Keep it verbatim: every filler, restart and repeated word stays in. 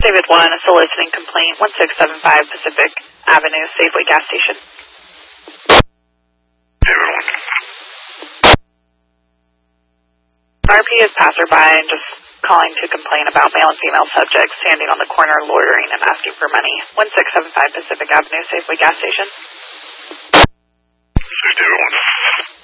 David one, a soliciting complaint, one six seven five Pacific Avenue, Safeway gas station. David one. R P is passerby and just calling to complain about male and female subjects standing on the corner loitering and asking for money. one six seven five Pacific Avenue, Safeway gas station. Six David one.